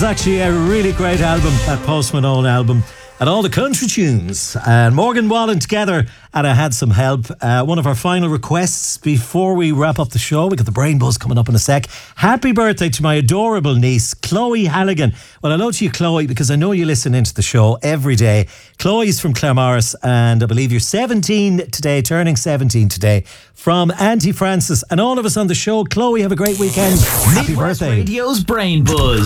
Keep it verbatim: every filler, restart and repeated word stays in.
is actually a really great album, that Post Malone album, and all the country tunes. And Morgan Wallen together, and I Had Some Help. Uh, one of our final requests before we wrap up the show. We got the Brain Buzz coming up in a sec. Happy birthday to my adorable niece, Chloe Halligan. Well, hello to you, Chloe, because I know you listen into the show every day. Chloe's from Claremorris, and I believe you're seventeen today, turning seventeen today, from Auntie Francis. And all of us on the show, Chloe, have a great weekend. Happy Midwest birthday. Radio's Brain Buzz.